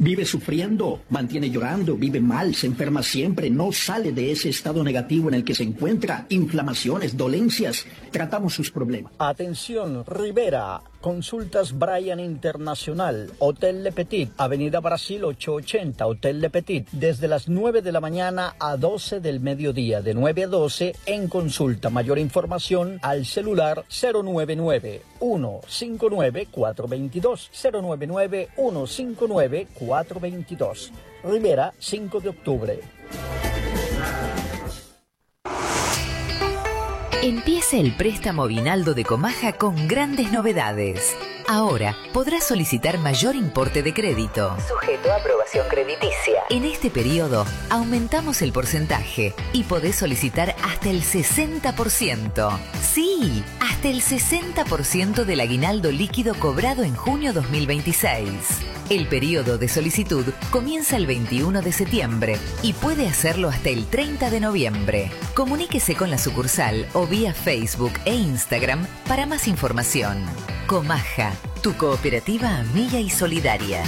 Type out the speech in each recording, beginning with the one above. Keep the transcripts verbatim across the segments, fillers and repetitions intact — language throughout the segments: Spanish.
Vive sufriendo, mantiene llorando, vive mal, se enferma siempre, no sale de ese estado negativo en el que se encuentra, inflamaciones, dolencias. Tratamos sus problemas. Atención, Rivera. Consultas Brian Internacional, Hotel Le Petit, Avenida Brasil ochocientos ochenta, Hotel Le Petit, desde las nueve de la mañana a doce del mediodía, de nueve a doce en consulta. Mayor información al celular cero nueve nueve, uno cinco nueve, cuatro dos dos, cero nueve nueve, uno cinco nueve, cuatro dos dos. Rivera, cinco de octubre. Empieza el préstamo Vinaldo de Comaja con grandes novedades. Ahora podrás solicitar mayor importe de crédito, sujeto a aprobación crediticia. En este periodo aumentamos el porcentaje y podés solicitar hasta el sesenta por ciento. Sí, hasta el sesenta por ciento del aguinaldo líquido cobrado en junio dos mil veintiséis. El periodo de solicitud comienza el veintiuno de septiembre y puede hacerlo hasta el treinta de noviembre. Comuníquese con la sucursal o vía Facebook e Instagram para más información. Comaja, tu cooperativa amiga y solidaria.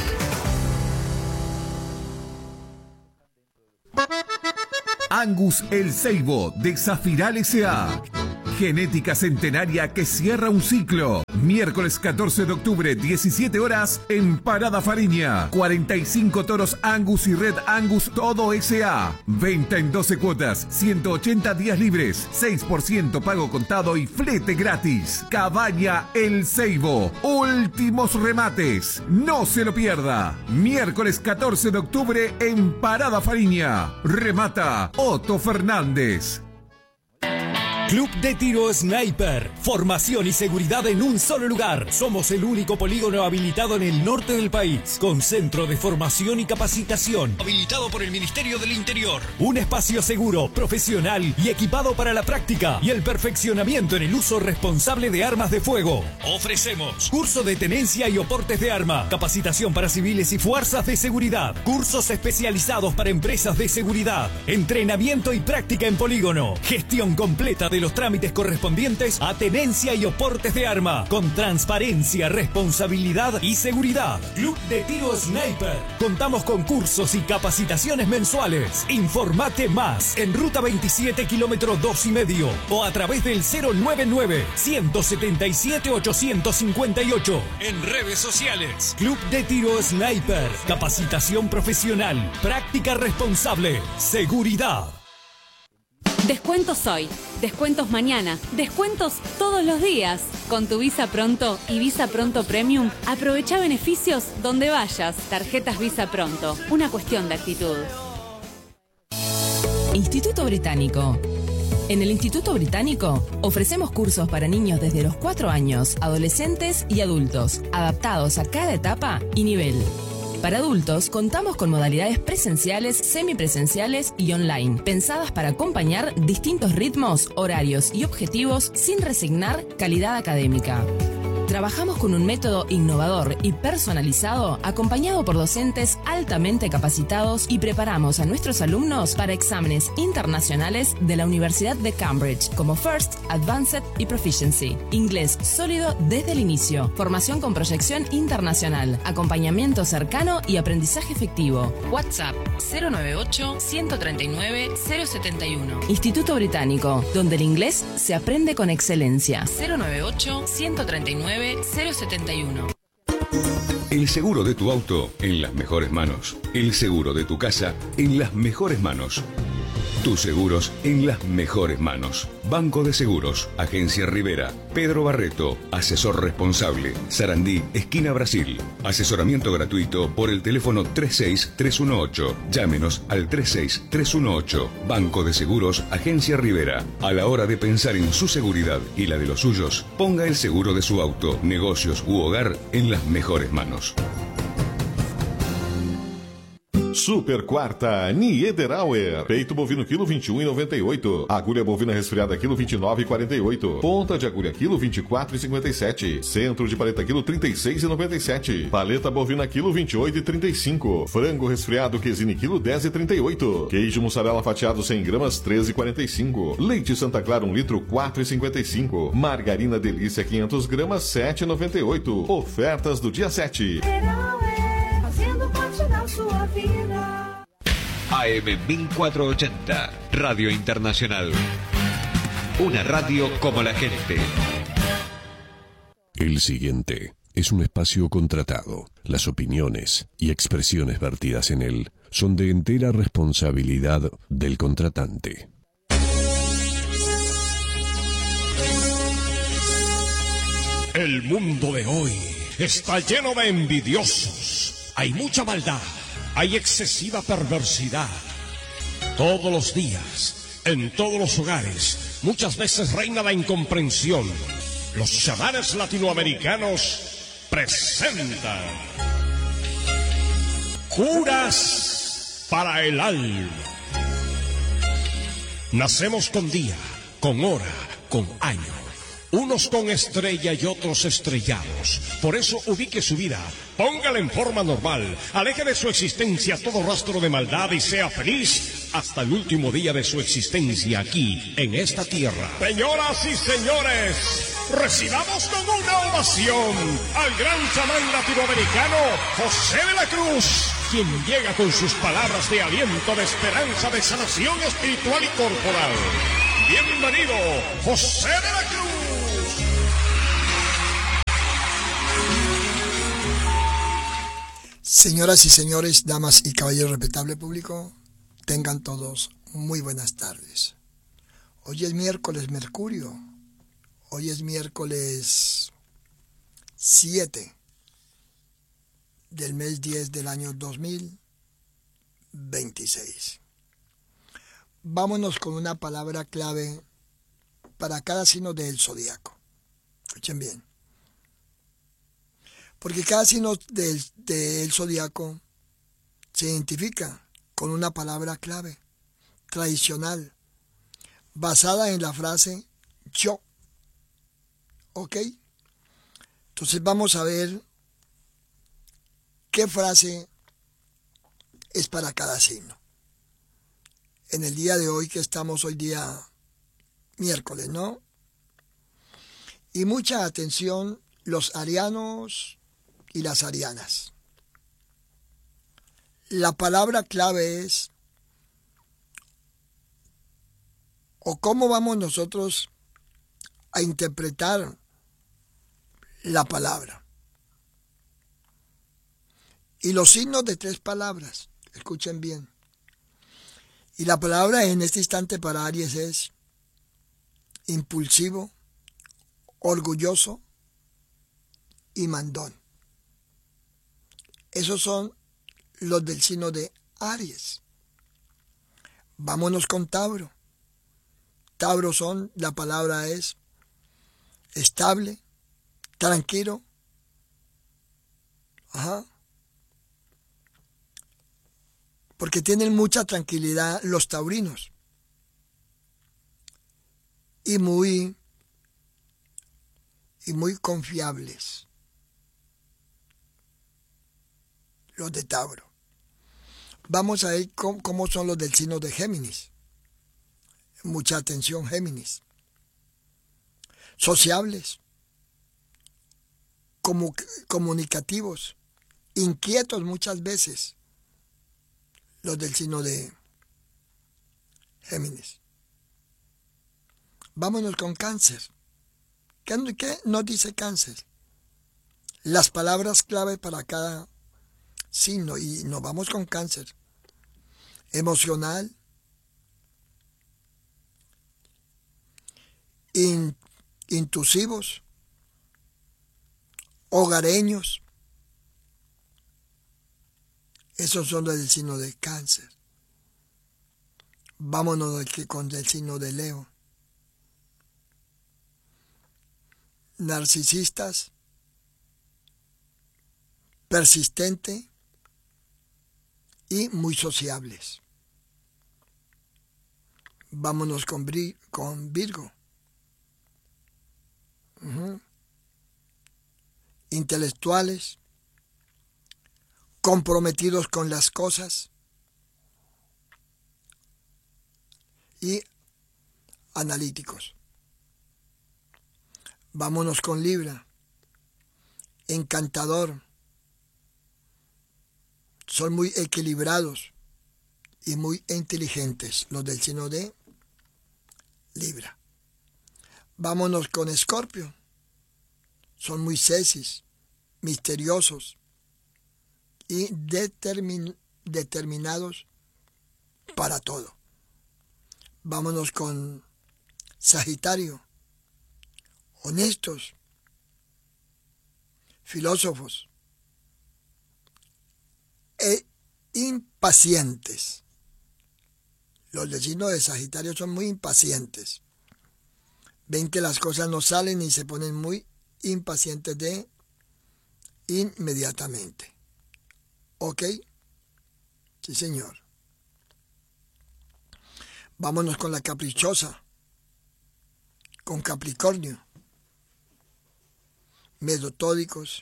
Angus El Ceibo de Zafiral S A Genética centenaria que cierra un ciclo. Miércoles catorce de octubre, diecisiete horas, en Parada Fariña. cuarenta y cinco toros Angus y Red Angus todo S A Venta en doce cuotas, ciento ochenta días libres, seis por ciento pago contado y flete gratis. Cabaña El Ceibo. Últimos remates. No se lo pierda. Miércoles catorce de octubre en Parada Fariña. Remata Otto Fernández. Club de Tiro Sniper. Formación y seguridad en un solo lugar. Somos el único polígono habilitado en el norte del país, con centro de formación y capacitación. Habilitado por el Ministerio del Interior. Un espacio seguro, profesional y equipado para la práctica y el perfeccionamiento en el uso responsable de armas de fuego. Ofrecemos curso de tenencia y oportes de arma, capacitación para civiles y fuerzas de seguridad, cursos especializados para empresas de seguridad, entrenamiento y práctica en polígono, gestión completa de de los trámites correspondientes a tenencia y oportes de arma, con transparencia, responsabilidad y seguridad. Club de Tiro Sniper. Contamos con cursos y capacitaciones mensuales. Informate más en Ruta veintisiete, kilómetro dos y medio, o a través del cero nueve nueve, ciento setenta y siete, ochocientos cincuenta y ocho. En redes sociales. Club de Tiro Sniper. Capacitación profesional, práctica responsable, seguridad. Descuentos hoy, descuentos mañana, descuentos todos los días. Con tu Visa Pronto y Visa Pronto Premium, aprovecha beneficios donde vayas. Tarjetas Visa Pronto, una cuestión de actitud. Instituto Británico. En el Instituto Británico ofrecemos cursos para niños desde los cuatro años, adolescentes y adultos, adaptados a cada etapa y nivel. Para adultos, contamos con modalidades presenciales, semipresenciales y online, pensadas para acompañar distintos ritmos, horarios y objetivos sin resignar calidad académica. Trabajamos con un método innovador y personalizado, acompañado por docentes altamente capacitados, y preparamos a nuestros alumnos para exámenes internacionales de la Universidad de Cambridge, como First, Advanced y Proficiency. Inglés sólido desde el inicio, formación con proyección internacional, acompañamiento cercano y aprendizaje efectivo. WhatsApp cero nueve ocho, uno tres nueve, cero siete uno. Instituto Británico, donde el inglés se aprende con excelencia. cero nueve ocho, uno tres nueve, cero siete uno. El seguro de tu auto en las mejores manos. El seguro de tu casa en las mejores manos. Tus seguros en las mejores manos. Banco de Seguros, Agencia Rivera, Pedro Barreto, asesor responsable, Sarandí, esquina Brasil. Asesoramiento gratuito por el teléfono tres seis tres uno ocho. Llámenos al tres seis tres uno ocho. Banco de Seguros, Agencia Rivera. A la hora de pensar en su seguridad y la de los suyos, ponga el seguro de su auto, negocios u hogar en las mejores manos. Super quarta, Niederauer. Peito bovino quilo vinte e um e noventa e oito. Agulha bovina resfriada quilo vinte e nove e quarenta e oito. Ponta de agulha quilo vinte e quatro e cinquenta e sete. Centro de paleta quilo trinta e seis e noventa e sete. Paleta bovina quilo vinte e oito e trinta e cinco. Frango resfriado quesine quilo dez e trinta e oito. Queijo mussarela fatiado cem gramas treze e quarenta e cinco. Leite Santa Clara um litro quatro e cinquenta e cinco. Margarina Delícia quinhentas gramas sete e noventa e oito. Ofertas do dia sete. Fazendo parte da boa vida. A M mil cuatrocientos ochenta, Radio Internacional. Una radio como la gente. El siguiente es un espacio contratado. Las opiniones y expresiones vertidas en él son de entera responsabilidad del contratante. El mundo de hoy está lleno de envidiosos. Hay mucha maldad, hay excesiva perversidad. Todos los días, en todos los hogares, muchas veces reina la incomprensión. Los chamanes latinoamericanos presentan Curas para el alma. Nacemos con día, con hora, con año. Unos con estrella y otros estrellados. Por eso ubique su vida, póngala en forma normal, aleje de su existencia todo rastro de maldad y sea feliz hasta el último día de su existencia aquí, en esta tierra. Señoras y señores, recibamos con una ovación al gran chamán latinoamericano José de la Cruz, quien llega con sus palabras de aliento, de esperanza, de sanación espiritual y corporal. Bienvenido, José de la Cruz. Señoras y señores, damas y caballeros, respetable público, tengan todos muy buenas tardes. Hoy es miércoles Mercurio, hoy es miércoles siete del mes diez del año dos mil veintiséis. Vámonos con una palabra clave para cada signo del zodiaco. Escuchen bien. Porque cada signo del, del zodiaco se identifica con una palabra clave, tradicional, basada en la frase yo. ¿Ok? Entonces vamos a ver qué frase es para cada signo. En el día de hoy, que estamos hoy día miércoles, ¿no? Y mucha atención, los arianos y las arianas. La palabra clave es, o cómo vamos nosotros a interpretar la palabra. Y los signos de tres palabras, escuchen bien. Y la palabra en este instante para Aries es impulsivo, orgulloso y mandón. Esos son los del signo de Aries. Vámonos con Tauro. Tauro son, la palabra es estable, tranquilo. Ajá. Porque tienen mucha tranquilidad los taurinos. Y muy, y muy confiables los de Tauro. Vamos a ver cómo, cómo son los del signo de Géminis. Mucha atención, Géminis. Sociables, como, comunicativos, inquietos muchas veces, los del signo de Géminis. Vámonos con Cáncer. ¿Qué, qué nos dice Cáncer? Las palabras clave para cada signo, y nos vamos con Cáncer. Emocional, in, intusivos, hogareños. Esos son los del signo de Cáncer. Vámonos con el signo de Leo. Narcisistas, persistente y muy sociables. Vámonos con, con Virgo. Uh-huh. Intelectuales, comprometidos con las cosas y analíticos. Vámonos con Libra. Encantador, son muy equilibrados y muy inteligentes, los del signo de Libra. Vámonos con Escorpio. Son muy sexys, misteriosos y determin, determinados para todo. Vámonos con Sagitario. Honestos, filósofos e impacientes. Los del signo de Sagitario son muy impacientes. Ven que las cosas no salen y se ponen muy impacientes de inmediatamente. ¿Ok? Sí, señor. Vámonos con la caprichosa, con Capricornio. Metódicos,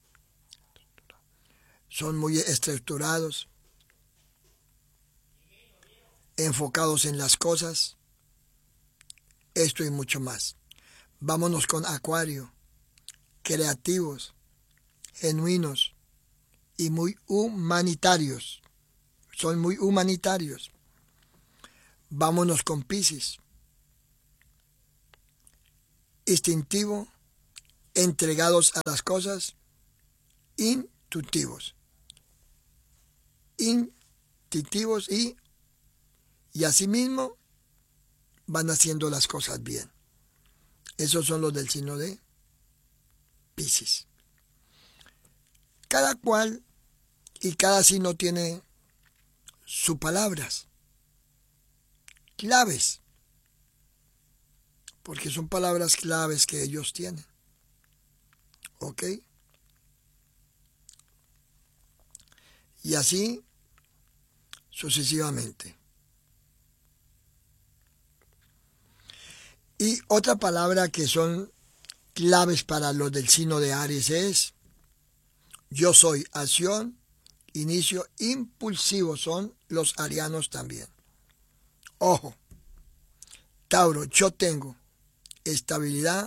son muy estructurados, enfocados en las cosas, esto y mucho más. Vámonos con Acuario, creativos, genuinos y muy humanitarios, son muy humanitarios. Vámonos con Piscis, instintivo, entregados a las cosas, intuitivos, intuitivos y, y asimismo van haciendo las cosas bien. Esos son los del signo de Piscis. Cada cual y cada signo tiene sus palabras, claves, porque son palabras claves que ellos tienen. ¿Ok? Y así sucesivamente. Y otra palabra que son claves para los del signo de Aries es yo soy, acción, inicio, impulsivo, son los arianos también. Ojo, Tauro, yo tengo estabilidad,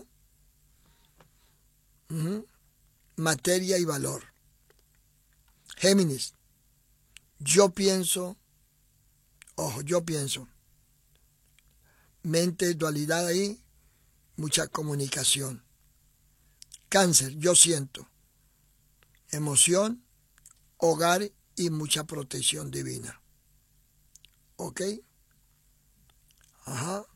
uh-huh, materia y valor. Géminis, yo pienso, ojo, yo pienso, mente, dualidad ahí, mucha comunicación. Cáncer, yo siento, emoción, hogar y mucha protección divina. ¿Ok? Ajá.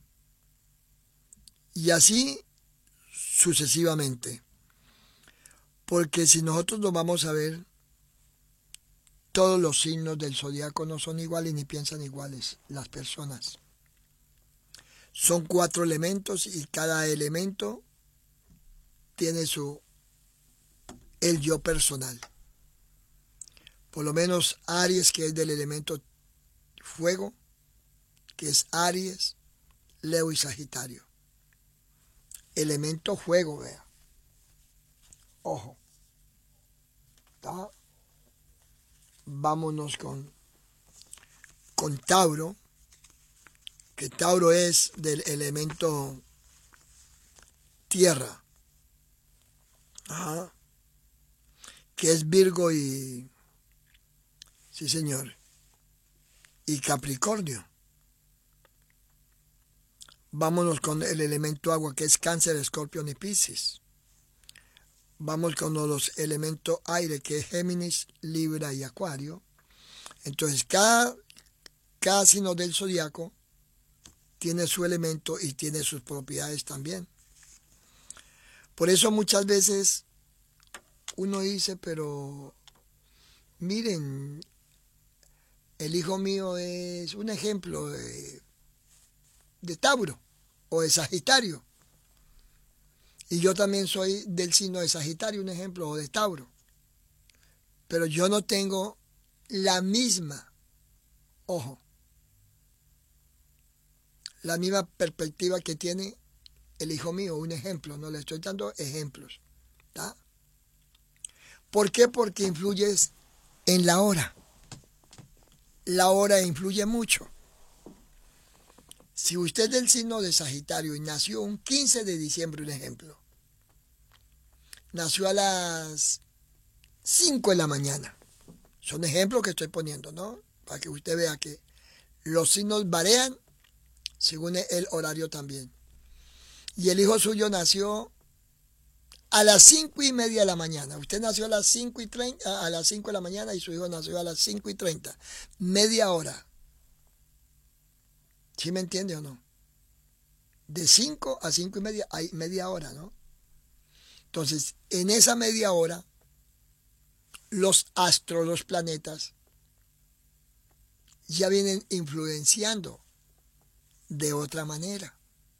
Y así sucesivamente. Porque si nosotros nos vamos a ver, todos los signos del zodiaco no son iguales ni piensan iguales las personas. Son cuatro elementos y cada elemento tiene su el yo personal. Por lo menos Aries, que es del elemento fuego, que es Aries, Leo y Sagitario. Elemento fuego, vea. Ojo. ¿Está? Vámonos con, con Tauro, que Tauro es del elemento tierra. Ajá. Que es Virgo y, sí señor, y Capricornio. Vámonos con el elemento agua, que es Cáncer, Escorpión y Piscis. Vamos con los elementos aire, que es Géminis, Libra y Acuario. Entonces, cada, cada signo del zodiaco tiene su elemento y tiene sus propiedades también. Por eso muchas veces uno dice, pero miren, el hijo mío es un ejemplo de, de Tauro o de Sagitario. Y yo también soy del signo de Sagitario, un ejemplo, o de Tauro. Pero yo no tengo la misma, ojo, la misma perspectiva que tiene el hijo mío, un ejemplo. No le estoy dando ejemplos. ¿Está? ¿Por qué? Porque influyes en la hora. La hora influye mucho. Si usted es del signo de Sagitario y nació un quince de diciembre, un ejemplo, nació a las cinco de la mañana, Son ejemplos que estoy poniendo, ¿no? Para que usted vea que los signos varian según el horario también. Y el hijo suyo nació a las cinco y media de la mañana. Usted nació a las cinco y treinta, a las cinco de la mañana y su hijo nació a las cinco y treinta. Media hora. ¿Sí me entiende o no? De cinco a cinco y media hay media hora, ¿no? Entonces, en esa media hora, los astros, los planetas, ya vienen influenciando de otra manera.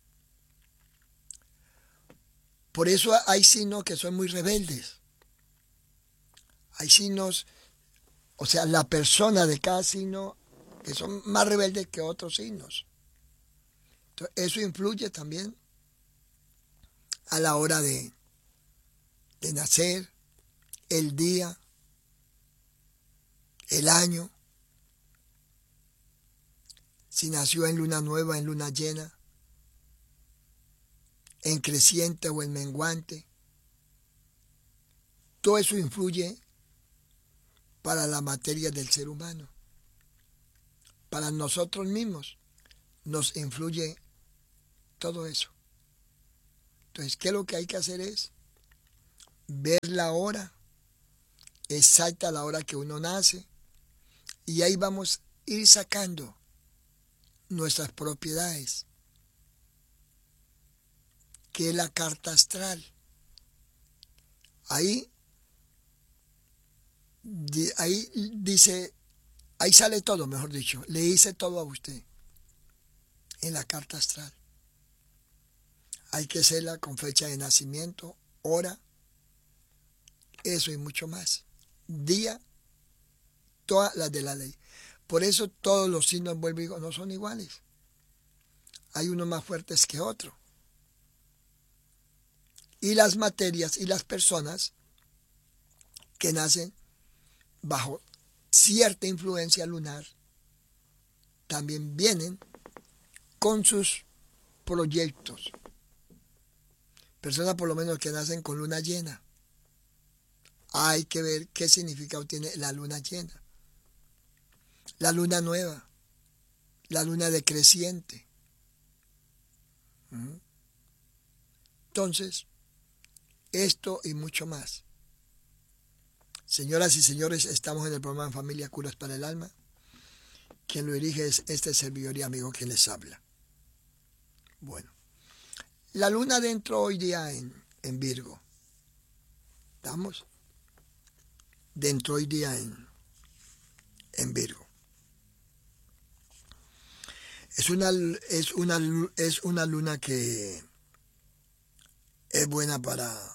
Por eso hay signos que son muy rebeldes. Hay signos, o sea, la persona de cada signo que son más rebeldes que otros signos. Entonces, eso influye también a la hora de, de nacer, el día, el año, si nació en luna nueva, en luna llena, en creciente o en menguante. Todo eso influye para la materia del ser humano. Para nosotros mismos nos influye todo eso. Entonces, ¿qué es lo que hay que hacer? Es ver la hora exacta, la hora que uno nace, y ahí vamos a ir sacando nuestras propiedades, que es la carta astral. Ahí, ahí dice, ahí sale todo, mejor dicho, le dice todo a usted en la carta astral. Hay que hacerla con fecha de nacimiento, hora, eso y mucho más. Día, todas las de la ley. Por eso todos los signos, vuelvo y digo, no son iguales. Hay unos más fuertes que otros. Y las materias y las personas que nacen bajo cierta influencia lunar también vienen con sus proyectos. Personas por lo menos que nacen con luna llena. Hay que ver qué significado tiene la luna llena. La luna nueva. La luna decreciente. Entonces, esto y mucho más. Señoras y señores, estamos en el programa Familia Curas para el Alma. Quien lo dirige es este servidor y amigo que les habla. Bueno, la luna dentro hoy día en, en Virgo. ¿Estamos? Dentro hoy día en, en Virgo. Es una, es, una, es una luna que es buena para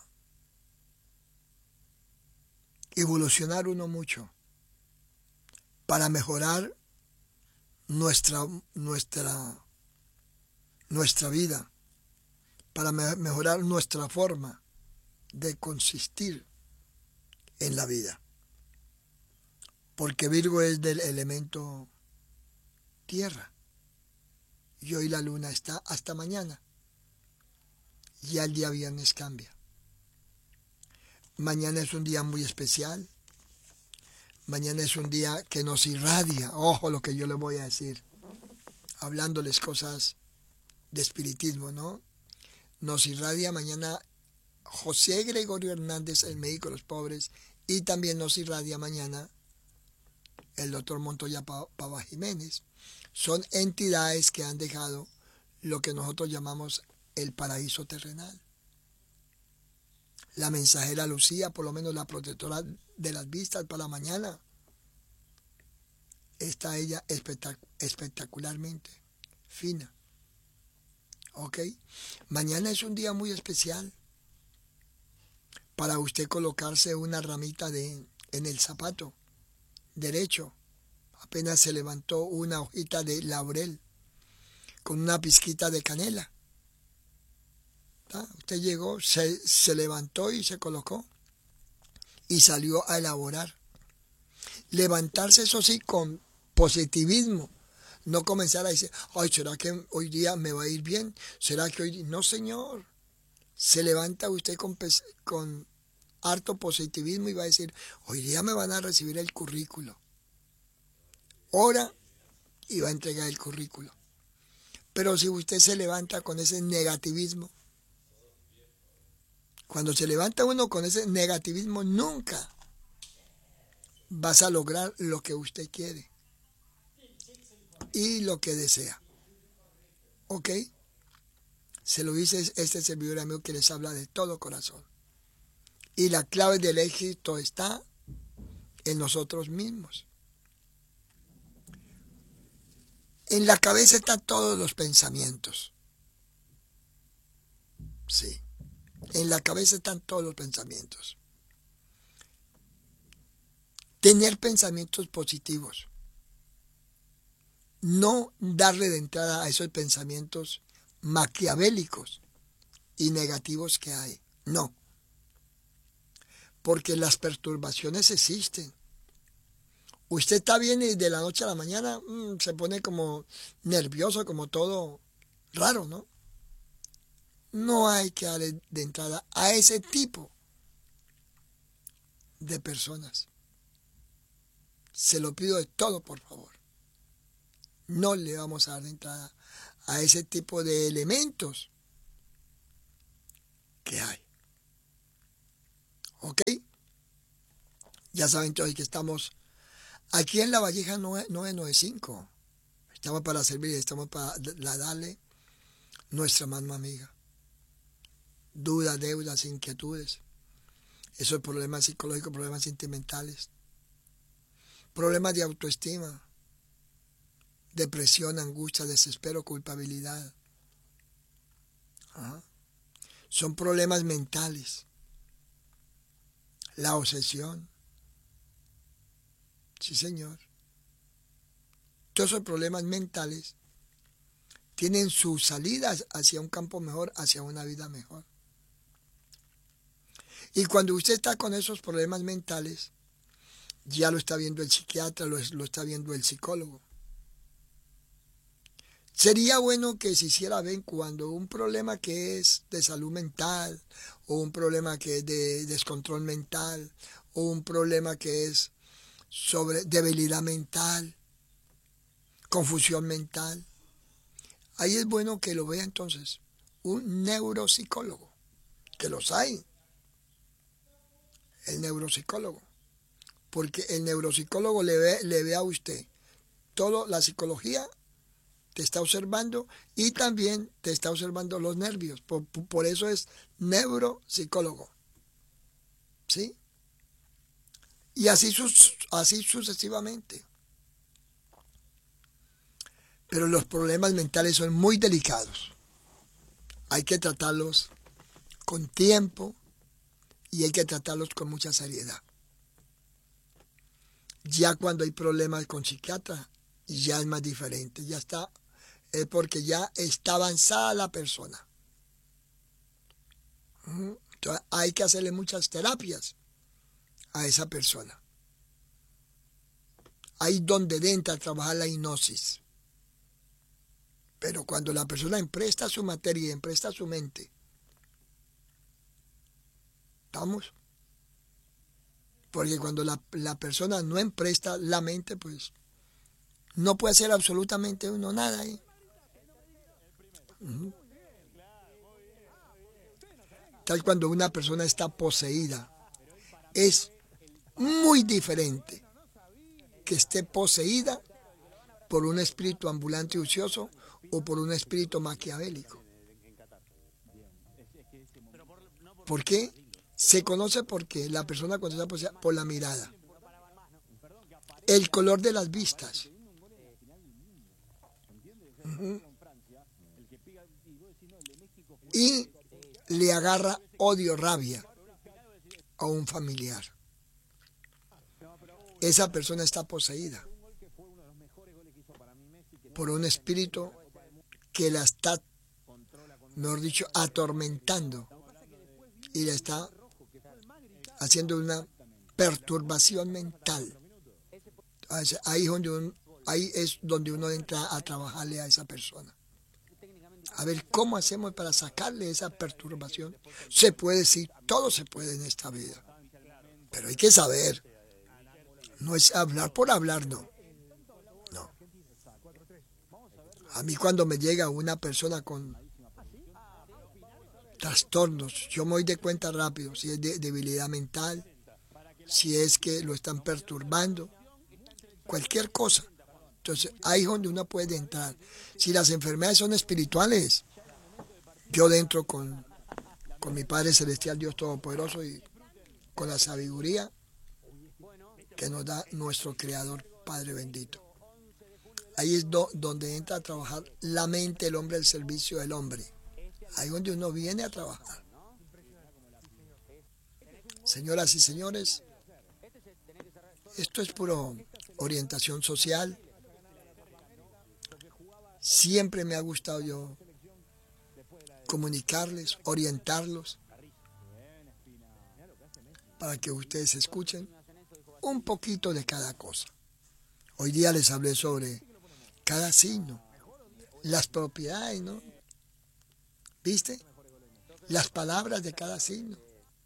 evolucionar uno mucho, para mejorar nuestra, nuestra, nuestra vida, para me, mejorar nuestra forma de consistir en la vida. Porque Virgo es del elemento tierra. Y hoy la luna está hasta mañana. Y al día viernes cambia. Mañana es un día muy especial. Mañana es un día que nos irradia. Ojo lo que yo les voy a decir. Hablándoles cosas de espiritismo, ¿no? Nos irradia mañana José Gregorio Hernández, el médico de los pobres. Y también nos irradia mañana el doctor Montoya Pava Jiménez. Son entidades que han dejado lo que nosotros llamamos el paraíso terrenal. La mensajera Lucía, por lo menos la protectora de las vistas para mañana, está ella espectac- espectacularmente fina. ¿Ok? Mañana es un día muy especial para usted colocarse una ramita de, en el zapato derecho. Apenas se levantó una hojita de laurel con una pizquita de canela. ¿Ah? Usted llegó, se, se levantó y se colocó y salió a elaborar. Levantarse, eso sí, con positivismo. No comenzar a decir, ay, ¿será que hoy día me va a ir bien? ¿Será que hoy día? No, señor. Se levanta usted con, con harto positivismo y va a decir, hoy día me van a recibir el currículo. Ora y va a entregar el currículo. Pero si usted se levanta con ese negativismo, cuando se levanta uno con ese negativismo, nunca vas a lograr lo que usted quiere y lo que desea. ¿Ok? Se lo dice este servidor amigo que les habla de todo corazón. Y la clave del éxito está en nosotros mismos. En la cabeza están todos los pensamientos. Sí. En la cabeza están todos los pensamientos. Tener pensamientos positivos. No darle de entrada a esos pensamientos maquiavélicos y negativos que hay. No. Porque las perturbaciones existen. Usted está bien y de la noche a la mañana mmm, se pone como nervioso, como todo raro, ¿no? No hay que darle de entrada a ese tipo de personas. Se lo pido de todo, por favor. No le vamos a dar de entrada a ese tipo de elementos que hay. ¿Ok? Ya saben todos que estamos aquí en La Valleja nueve noventa y cinco. Estamos para servir, estamos para darle nuestra mano amiga. Dudas, deudas, inquietudes, esos problemas psicológicos, problemas sentimentales, problemas de autoestima, depresión, angustia, desespero, culpabilidad. Ajá. Son problemas mentales. La obsesión. Sí, señor. Todos esos problemas mentales tienen sus salidas hacia un campo mejor, hacia una vida mejor. Y cuando usted está con esos problemas mentales, ya lo está viendo el psiquiatra, lo, lo está viendo el psicólogo. Sería bueno que se hiciera bien cuando un problema que es de salud mental, o un problema que es de descontrol mental, o un problema que es sobre debilidad mental, confusión mental. Ahí es bueno que lo vea entonces un neuropsicólogo, que los hay. El neuropsicólogo, porque el neuropsicólogo le ve, le ve a usted toda la psicología, te está observando y también te está observando los nervios, por, por eso es neuropsicólogo, ¿sí? Y así, sus, así sucesivamente. Pero los problemas mentales son muy delicados, hay que tratarlos con tiempo, y hay que tratarlos con mucha seriedad. Ya cuando hay problemas con psiquiatra, ya es más diferente. Ya está, es porque ya está avanzada la persona. Entonces hay que hacerle muchas terapias a esa persona. Ahí donde entra a trabajar la hipnosis. Pero cuando la persona empresta su materia y empresta su mente, ¿estamos? Porque cuando la, la persona no empresta la mente, pues no puede hacer absolutamente uno nada ahí. Uh-huh. Tal cuando una persona está poseída, es muy diferente que esté poseída por un espíritu ambulante y ocioso o por un espíritu maquiavélico. ¿Por qué? Se conoce porque la persona cuando está poseída por la mirada, el color de las vistas. Uh-huh. Y le agarra odio, rabia a un familiar. Esa persona está poseída por un espíritu que la está, mejor dicho, atormentando y le está haciendo una perturbación mental. Ahí es donde uno, ahí es donde uno entra a trabajarle a esa persona. A ver cómo hacemos para sacarle esa perturbación. Se puede decir, todo se puede en esta vida. Pero hay que saber. No es hablar por hablar, no. No. A mí cuando me llega una persona con trastornos, yo me doy de cuenta rápido si es de debilidad mental, si es que lo están perturbando, cualquier cosa. Entonces, ahí es donde uno puede entrar. Si las enfermedades son espirituales, yo dentro con, con mi Padre Celestial, Dios Todopoderoso, y con la sabiduría que nos da nuestro Creador, Padre bendito. Ahí es do, donde entra a trabajar la mente, el hombre, el servicio del hombre. Ahí es donde uno viene a trabajar. Señoras y señores, esto es puro orientación social. Siempre me ha gustado yo comunicarles, orientarlos, para que ustedes escuchen un poquito de cada cosa. Hoy día les hablé sobre cada signo, las propiedades, ¿no? ¿Viste? Las palabras de cada signo.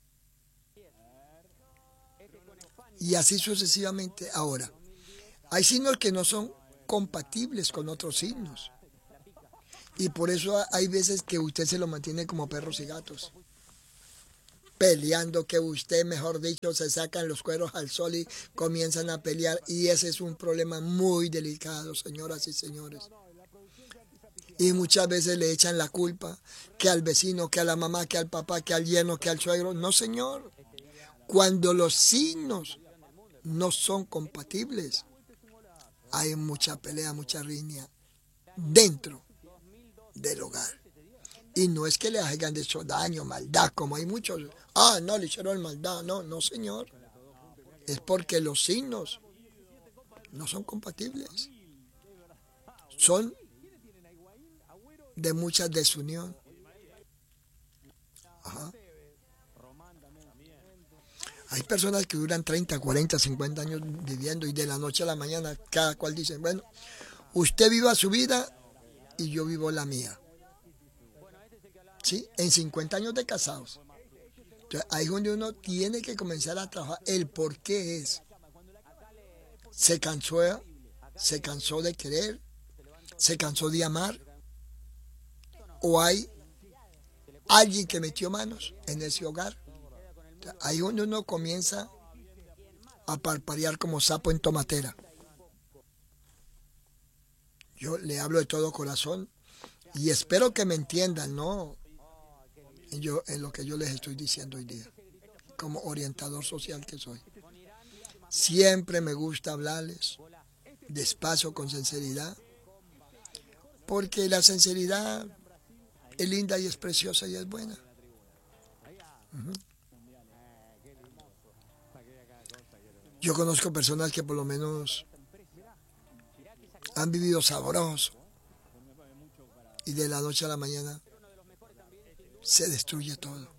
Y así sucesivamente. Ahora, hay signos que no son compatibles con otros signos. Y por eso hay veces que usted se lo mantiene como perros y gatos. Peleando, que usted, mejor dicho, se sacan los cueros al sol y comienzan a pelear. Y ese es un problema muy delicado, señoras y señores. Y muchas veces le echan la culpa que al vecino, que a la mamá, que al papá, que al yerno, que al suegro. No, señor. Cuando los signos no son compatibles, hay mucha pelea, mucha riña dentro del hogar. Y no es que le hayan hecho daño, maldad, como hay muchos. Ah, no, le hicieron maldad. No, no, señor. Es porque los signos no son compatibles. Son de mucha desunión. Ajá. Hay personas que duran treinta, cuarenta, cincuenta años viviendo y de la noche a la mañana cada cual dice, bueno, usted viva su vida y yo vivo la mía. ¿Sí? En cincuenta años de casados. Entonces, ahí es donde uno tiene que comenzar a trabajar el por qué es. Se cansó, se cansó de querer, se cansó de amar, o hay alguien que metió manos en ese hogar. Entonces, ahí es donde uno comienza a parpadear como sapo en tomatera. Yo le hablo de todo corazón y espero que me entiendan, ¿no? Yo, en lo que yo les estoy diciendo hoy día, como orientador social que soy. Siempre me gusta hablarles despacio, con sinceridad, porque la sinceridad es linda y es preciosa y es buena. Uh-huh. Yo conozco personas que por lo menos han vivido sabroso y de la noche a la mañana se destruye todo.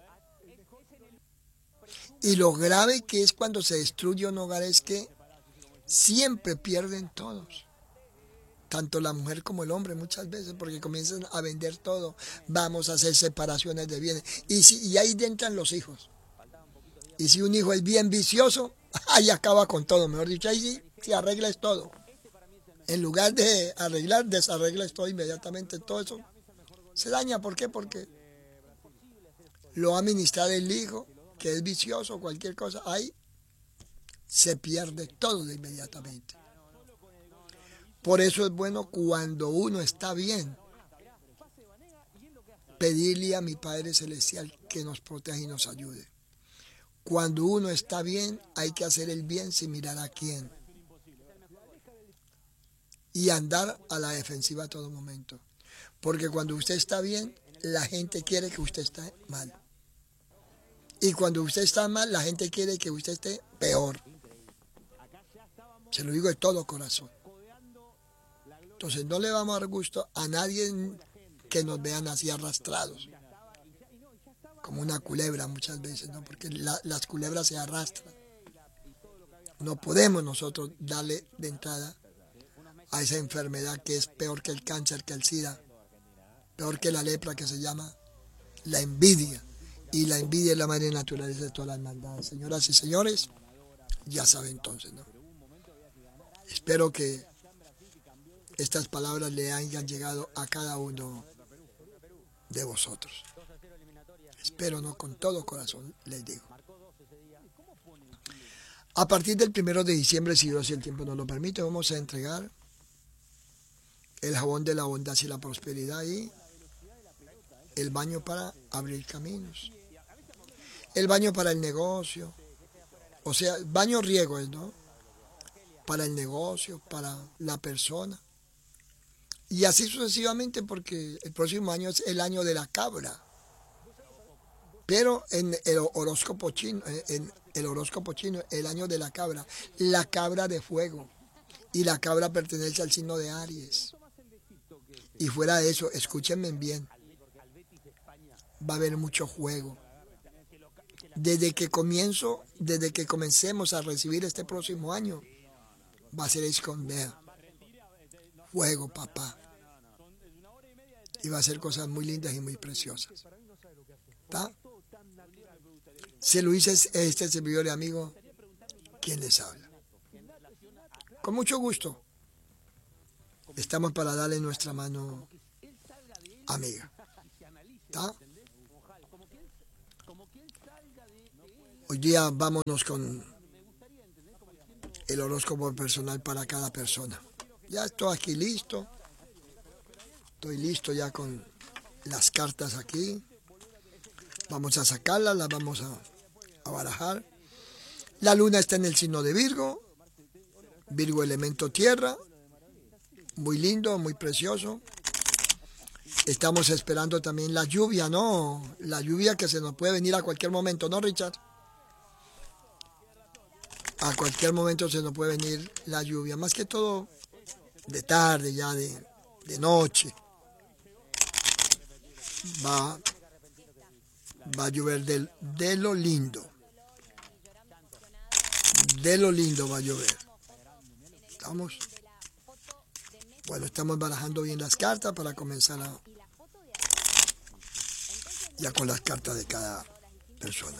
Y lo grave que es cuando se destruye un hogar es que siempre pierden todos, tanto la mujer como el hombre muchas veces, porque comienzan a vender todo, vamos a hacer separaciones de bienes, y, si, y ahí entran los hijos. Y si un hijo es bien vicioso, ahí acaba con todo, mejor dicho, ahí sí, si arreglas todo. En lugar de arreglar, desarreglas todo inmediatamente, todo eso se daña. ¿Por qué? Porque lo va a administrar el hijo, que es vicioso, cualquier cosa, ahí se pierde todo de inmediatamente. Por eso es bueno cuando uno está bien, pedirle a mi Padre Celestial que nos proteja y nos ayude. Cuando uno está bien, hay que hacer el bien sin mirar a quién. Y andar a la defensiva a todo momento. Porque cuando usted está bien, la gente quiere que usted esté mal. Y cuando usted está mal, la gente quiere que usted esté peor. Se lo digo de todo corazón. Entonces no le vamos a dar gusto a nadie que nos vean así arrastrados. Como una culebra muchas veces, ¿no? Porque la, las culebras se arrastran. No podemos nosotros darle de entrada a esa enfermedad que es peor que el cáncer, que el SIDA, peor que la lepra, que se llama la envidia. Y la envidia es la madre naturaleza de todas las maldades. Señoras y señores, ya saben entonces, ¿no? Espero que estas palabras le hayan llegado a cada uno de vosotros. Espero, no, con todo corazón les digo. A partir del primero de diciembre, si Dios y el tiempo nos lo permite, vamos a entregar el jabón de la abundancia y la prosperidad y el baño para abrir caminos. El baño para el negocio. O sea, baño riego, ¿no? Para el negocio, para la persona. Y así sucesivamente, porque el próximo año es el año de la cabra. Pero en el horóscopo chino, en el horóscopo chino, el año de la cabra, la cabra de fuego. Y la cabra pertenece al signo de Aries. Y fuera de eso, escúchenme bien, va a haber mucho juego. Desde que comienzo, desde que comencemos a recibir este próximo año, va a ser esconder fuego, papá. Y va a ser cosas muy lindas y muy preciosas. ¿Está? Se lo dice este servidor y amigo, quien les habla. Con mucho gusto. Estamos para darle nuestra mano amiga. ¿Está? Hoy día vámonos con el horóscopo personal para cada persona. Ya estoy aquí listo. Estoy listo ya con las cartas aquí. Vamos a sacarlas, las vamos a, a barajar. La luna está en el signo de Virgo. Virgo elemento tierra. Muy lindo, muy precioso. Estamos esperando también la lluvia, ¿no? La lluvia que se nos puede venir a cualquier momento, ¿no, Richard? A cualquier momento se nos puede venir la lluvia. Más que todo de tarde, ya de, de noche. Va, va a llover de, de lo lindo. De lo lindo va a llover. ¿Estamos? Bueno, estamos barajando bien las cartas para comenzar a, ya con las cartas de cada persona.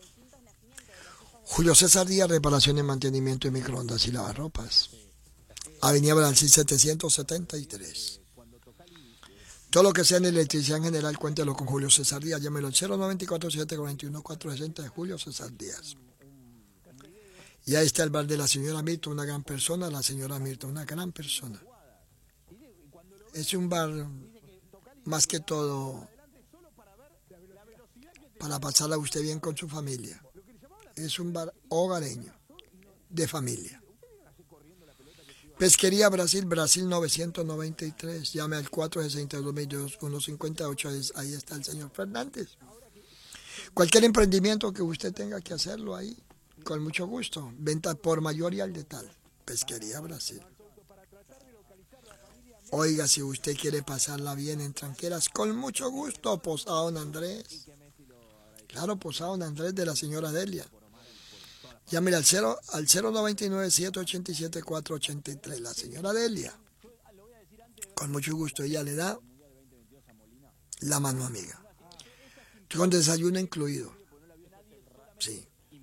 Julio César Díaz, reparación y mantenimiento de microondas y lavarropas. Avenida Brasil setecientos setenta y tres. Todo lo que sea en electricidad en general, cuéntelo con Julio César Díaz. Llámelo al cero nueve cuatro siete cuatro uno cuatro seis cero de Julio César Díaz. Y ahí está el bar de la señora Mirta, una gran persona. La señora Mirta, una gran persona. Es un bar más que todo para pasarla usted bien con su familia. Es un bar hogareño, de familia. Pesquería Brasil, Brasil novecientos noventa y tres. Llame al cuatro sesenta y dos, veintidós, ciento cincuenta y ocho. Ahí está el señor Fernández. Cualquier emprendimiento que usted tenga que hacerlo ahí, con mucho gusto. Venta por mayor y al detal. Pesquería Brasil. Oiga, si usted quiere pasarla bien en Tranqueras, con mucho gusto, Posada Don Andrés. Claro, Posada Don Andrés de la señora Delia. Llámele al cero al cero noventa y nueve, siete ochenta y siete, cuatro ochenta y tres, la señora Delia. Con mucho gusto, ella le da la mano amiga. Con desayuno incluido. Sí.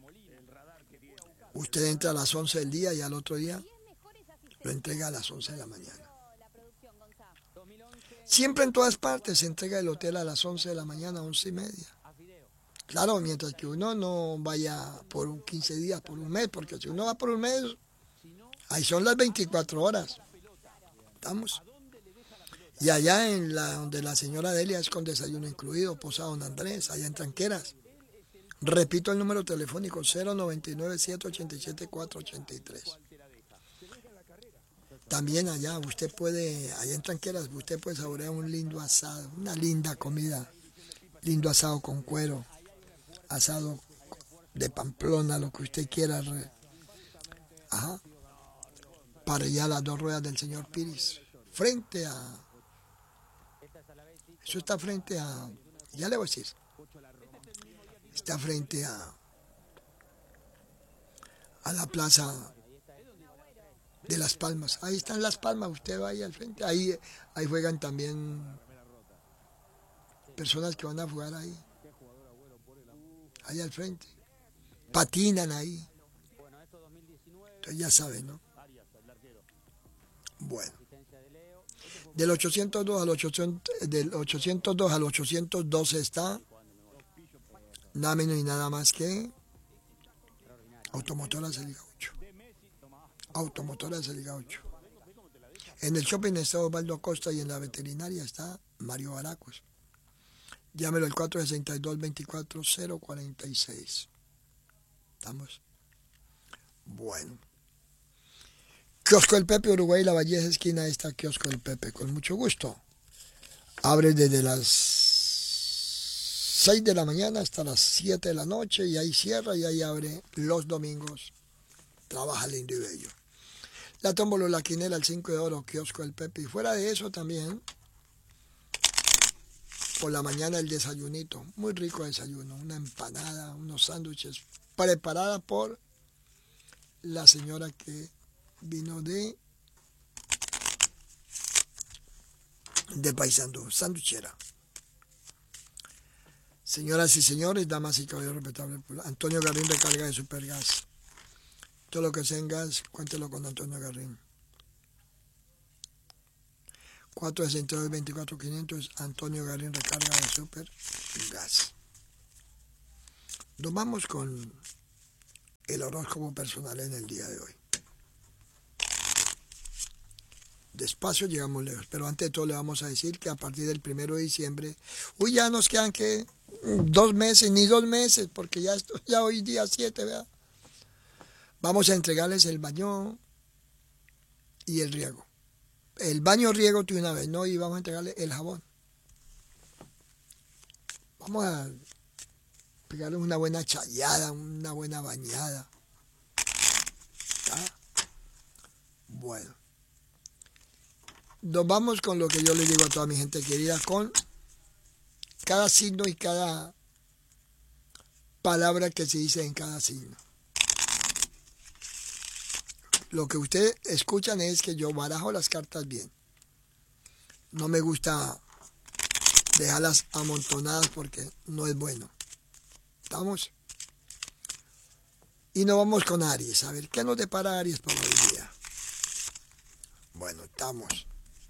Usted entra a las once del día y al otro día lo entrega a las once de la mañana. Siempre en todas partes se entrega el hotel a las once de la mañana, once y media. Claro, mientras que uno no vaya por un quince días, por un mes, porque si uno va por un mes, ahí son las veinticuatro horas. ¿Estamos? Y allá en la donde la señora Delia es con desayuno incluido, Posada Don Andrés, allá en Tranqueras. Repito el número telefónico, cero noventa y nueve, siete ochenta y siete, cuatro ochenta y tres. También allá, usted puede, allá en Tranqueras, usted puede saborear un lindo asado, una linda comida, lindo asado con cuero, asado de Pamplona, lo que usted quiera. Ajá. Para allá las dos ruedas del señor Piris, frente a, eso está frente a, ya le voy a decir, está frente a, a la plaza de Las Palmas. Ahí están Las Palmas, usted va ahí al frente. Ahí, ahí juegan también personas que van a jugar ahí. ahí al frente. Patinan ahí. Entonces ya saben, ¿no? Bueno. Del ochocientos dos al ochocientos, del ochocientos dos al ochocientos doce está nada menos y nada más que Automotoras El Gaucho. Automotoras El Gaucho. En el shopping está Osvaldo Acosta y en la veterinaria está Mario Baracos. Llámelo al cuatro sesenta y dos, veinticuatro cero cuarenta y seis. ¿Estamos? Bueno. Kiosco El Pepe, Uruguay, La Valleja, esquina está Kiosco El Pepe, con mucho gusto. Abre desde las seis de la mañana hasta las siete de la noche y ahí cierra y ahí abre los domingos. Trabaja lindo y bello. La tómbola, la quinela, el cinco de oro, Kiosco El Pepe. Y fuera de eso también, por la mañana el desayunito, muy rico desayuno, una empanada, unos sándwiches, preparada por la señora que vino de de Paysandú, sanduchera. Señoras y señores, damas y caballeros respetables, Antonio Garrín, recarga de Supergas. Todo lo que sea en gas, cuéntelo con Antonio Garrín. cuatro sesenta y dos, veinticuatro quinientos, Antonio Garrín, recarga de Supergas. Nos vamos con el horóscopo personal en el día de hoy. Despacio llegamos lejos, pero antes de todo le vamos a decir que a partir del primero de diciembre, uy, ya nos quedan que dos meses, ni dos meses, porque ya, esto, ya hoy día siete, ¿verdad? Vamos a entregarles el baño y el riego. El baño riego de una vez, ¿no? Y vamos a entregarle el jabón. Vamos a pegarles una buena chayada, una buena bañada. ¿Ah? Bueno. Nos vamos con lo que yo le digo a toda mi gente querida, con cada signo y cada palabra que se dice en cada signo. Lo que ustedes escuchan es que yo barajo las cartas bien. No me gusta dejarlas amontonadas porque no es bueno. ¿Estamos? Y nos vamos con Aries. A ver, ¿qué nos depara Aries para hoy día? Bueno, estamos.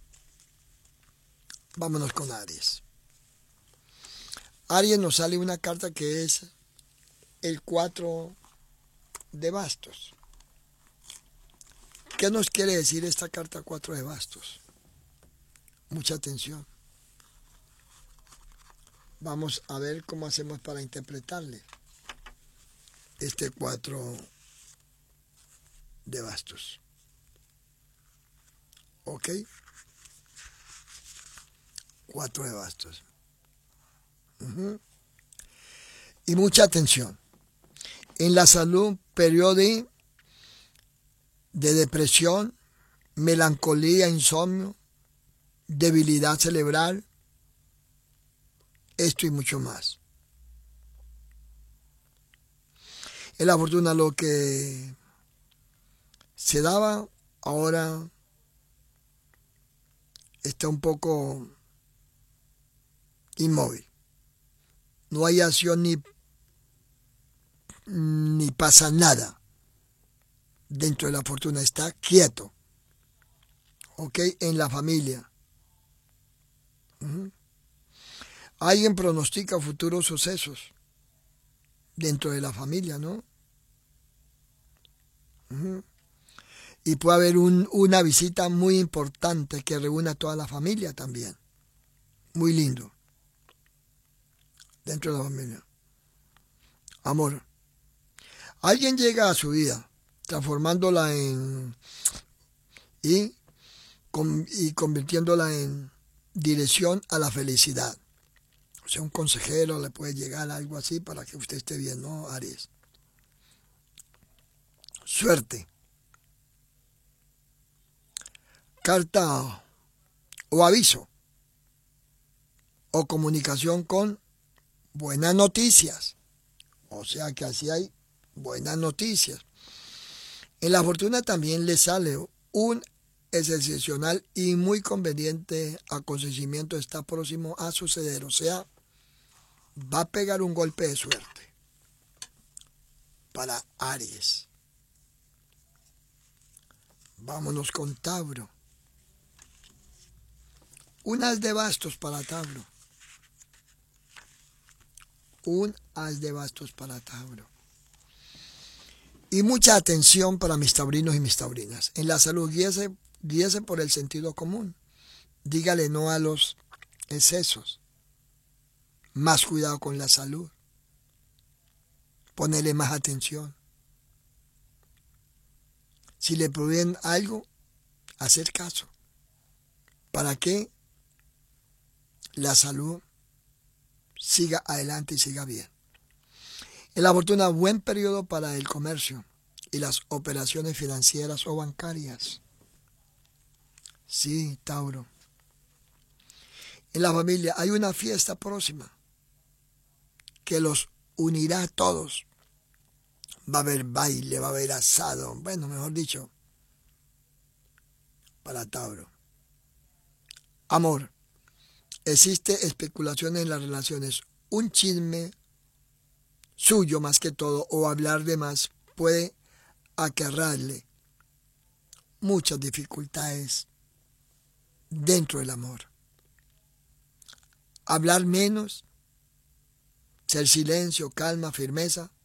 Vámonos con Aries. Aries nos sale una carta que es el cuatro de bastos. ¿Qué nos quiere decir esta carta cuatro de bastos? Mucha atención. Vamos a ver cómo hacemos para interpretarle este cuatro de bastos. ¿Ok? Cuatro de bastos. Uh-huh. Y mucha atención. En la salud, periodo de, de depresión, melancolía, insomnio, debilidad cerebral, esto y mucho más. En la fortuna lo que se daba, ahora está un poco inmóvil. No hay acción ni, ni pasa nada. Dentro de la fortuna está quieto. ¿Ok? En la familia. Uh-huh. Alguien pronostica futuros sucesos dentro de la familia, ¿no? Uh-huh. Y puede haber un, una visita muy importante que reúna a toda la familia también. Muy lindo. Dentro de la familia. Amor. Alguien llega a su vida, transformándola en... y, con, y convirtiéndola en dirección a la felicidad. O sea, un consejero le puede llegar algo así para que usted esté bien, ¿no, Aries? Suerte. Carta o aviso o comunicación con buenas noticias. O sea que así hay buenas noticias. En la fortuna también le sale un excepcional y muy conveniente acontecimiento está próximo a suceder. O sea, va a pegar un golpe de suerte. para Aries. Vámonos con Tauro. Un as de bastos para Tauro. Un as de bastos para Tauro. Y mucha atención para mis taurinos y mis taurinas. En la salud, guíese, guíese por el sentido común. Dígale no a los excesos. Más cuidado con la salud. Ponele más atención. Si le proveen algo, hacer caso. ¿Para que la salud siga adelante y siga bien? En la fortuna, buen periodo para el comercio y las operaciones financieras o bancarias. Sí, Tauro. En la familia hay una fiesta próxima que los unirá a todos. Va a haber baile, va a haber asado, bueno, mejor dicho, para Tauro. Amor. Existe especulación en las relaciones. Un chisme suyo más que todo o hablar de más puede acarrearle muchas dificultades dentro del amor. Hablar menos, ser silencio, calma, firmeza,